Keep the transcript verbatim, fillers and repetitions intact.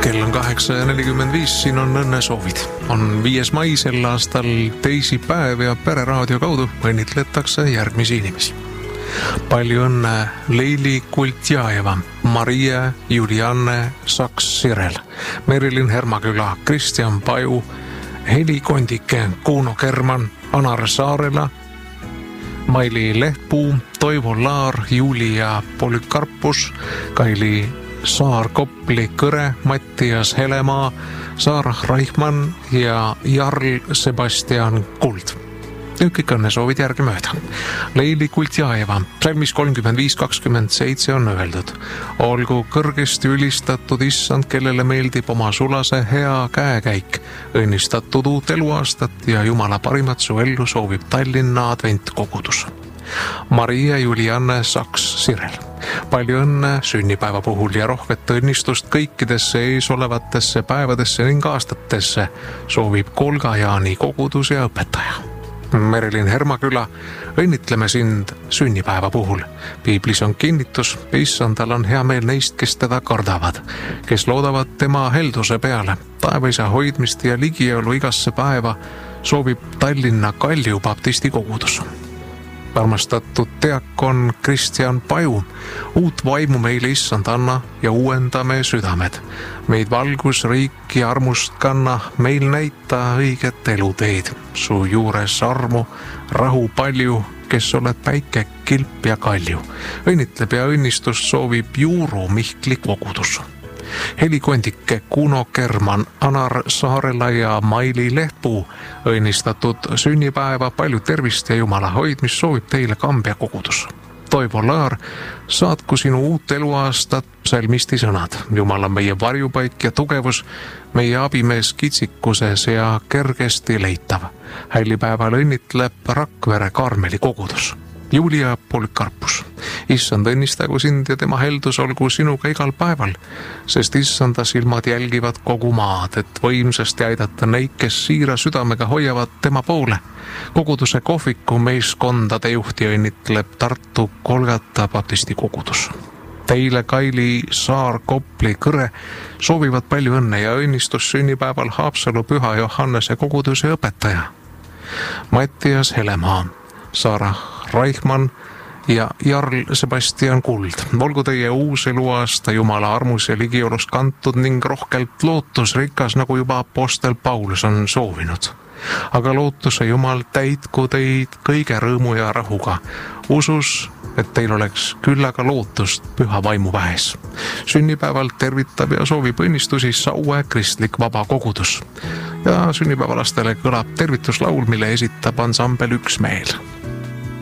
Kell on kaheksa ja nelikümmend viis, siin on õnnesoovid. On viies mai sel aastal teisipäev ja Pereraadio kaudu õnnitletakse järgmisi inimesi. Palju õnne Leili Kultjajeva, Maria Julianne Saks-Sirel, Merilin Hermaküla, Kristjan Paju, Heli Kondike, Kuno Kerman, Anar Saarela, Maili Lehtpuu, Toivo Laar, Julia Polükarpus, Kaili Saar Kopli Kõre, Mattias Helemaa, Saarah Reichmann ja Jarl Sebastian Kuld. Nüüd kõik õnnesoovid järgi mööda. Leili Kultjajeva, psalmis kolmkümmend viis kakskümmend seitse on öeldud: olgu kõrgesti ülistatud issand, kellele meeldib oma sulase hea käekäik. Õnnistatud uut eluaastat ja Jumala parimat su ellu soovib Tallinna adventkogudus. Maria Julianne Saks-Sirel. Palju õnne sünnipäeva puhul ja rohket õnnistust kõikidesse ees olevatesse päevadesse ning aastatesse soovib Kolga-Jaani kogudus ja õpetaja. Merilin Hermaküla, õnnitleme sind sünnipäeva puhul. Piiblis on kinnitus, issandal on hea meel neist, kes teda kardavad, kes loodavad tema helduse peale. Taevaisa hoidmist ja ligiolu igasse päeva soovib Tallinna Kalju baptisti kogudus. Armastatud diakon Kristjan Paju, uut vaimu meile issand anna ja uuendame südamed. Meid valgus, riik ja armust kanna, meil näita õiget eluteed. Su juures armu, rahu palju, kes oled päike, kilp ja kalju. Õnnitleb ja õnnistust soovib Juuru Mihkli kogudus. Heli Kondike, Kuno Kerman, Anar Saarela ja Maili Lehtpuu, õnnistatud sünnipäeva, palju tervist ja Jumala hoidmist soovib teile Kambja kogudus. Toivo Laar, saatku sinu uut eluaastat psalmisti sõnad. Jumal on meie varjupaik ja tugevus, meie abimees kitsikuses ja kergesti leitav. Häilipäeval õnnitleb Rakvere Karmeli kogudus. Julia Polükarpus, issand õnnistagu sind ja tema heldus olgu sinuga igal päeval, sest issanda silmad jälgivad kogu maad, et võimsasti aidata neid, kes siira südamega hoiavad tema poole. Koguduse kohviku meeskondade juhti õnnitleb Tartu Kolgata baptisti kogudus. Teile Kaili Saar Kopli Kõre soovivad palju õnne ja õnnistus sünnipäeval Haapsalu Püha Johannese koguduse õpetaja Mattias Helemaa, Saarah Reichmann ja Jarl Sebastian Kuld. Olgu teie uus eluaasta Jumala armus ja ligiolust kantud ning rohkelt lootusrikas, nagu juba apostel Paulus on soovinud. Aga lootuse Jumal täitku teid kõige rõõmu ja rahuga, usus, et teil oleks küllaga lootust püha vaimu vähes. Sünnipäeval tervitab ja soovib õnnistusi Saue kristlik vaba kogudus. Ja sünnipäevalastele kõlab tervituslaul, mille esitab ansambel Üks meel.